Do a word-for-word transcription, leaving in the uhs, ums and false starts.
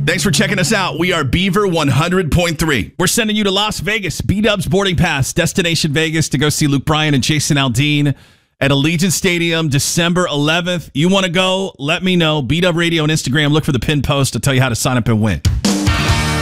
Thanks for checking us out. We are Beaver one hundred point three. We're sending you to Las Vegas. B-Dubs boarding pass. Destination Vegas to go see Luke Bryan and Jason Aldean at Allegiant Stadium, December eleventh. You want to go? Let me know. B-Dub Radio on Instagram. Look for the pinned post to tell you how to sign up and win.